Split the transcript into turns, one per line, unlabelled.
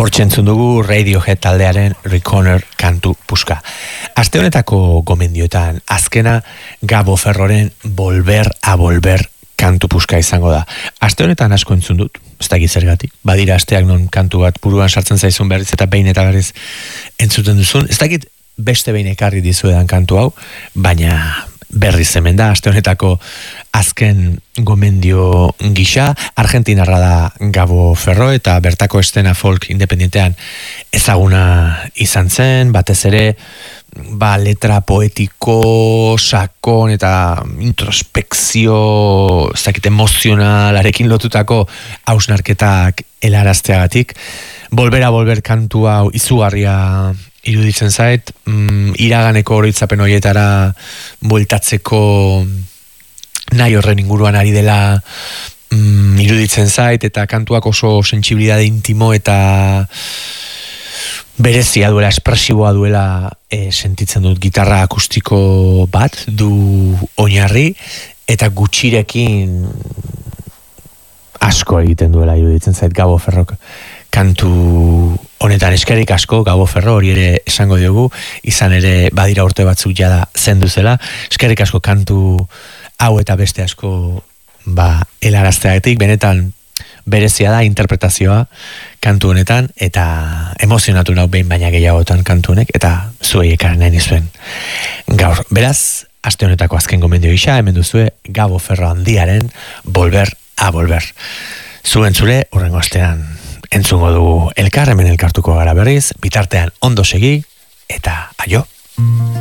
Hortzentzun dugu Radiohead taldearen Reconer kantu puska. Aste honetako gomendioetan azkena Gabo Ferroren Volver a Volver kantu puska izango da. Aste honetan asko entzun dut, ez dakit zergatik. Badira asteak non kantu bat buruan sartzen zaizun berriz eta behin eta berriz entzuten duzun. Ez dakit beste behin ekarri dizuedan kantu hau, baina berriz hemen da, aste honetako azken gomendio gisa. Argentinarra da Gabo Ferro eta bertako estena folk independentean ezaguna izan zen, batez ere letra poetiko, sakon eta introspekzio, ez dakit emozionalarekin lotutako hausnarketak helarazteagatik. Volver a Volver kantu hau izugarria iruditzen zait, iraganeko oroitzapen horietara bueltatzeko nahi horren inguruan ari dela iruditzen zait, eta kantuak oso sentsibilidade intimo eta berezia duela, espresiboa duela sentitzen dut. Gitarra akustiko bat du oinarri eta gutxirekin asko egiten duela iruditzen zait Gabo Ferrok kantu honetan. Eskerrik asko Gabo Ferro, hori ere esango diogu, izan ere badira urte batzuk jada zendu zela. Eskerrik asko kantu hau eta beste asko helarazteagatik, benetan berezia da interpretazioa kantu honetan, eta emozionatu nau behin baina gehiagotan kantu honek, eta zuei ekarri nahi nizuen gaur. Beraz, aste honetako azken gomendio gisa, hemen duzue Gabo Ferro handiaren Volver a Volver. Zuen zure, hurrengo astean entzungo dugu elkar, hemen elkartuko gara berriz, bitartean ondo segi, eta aio!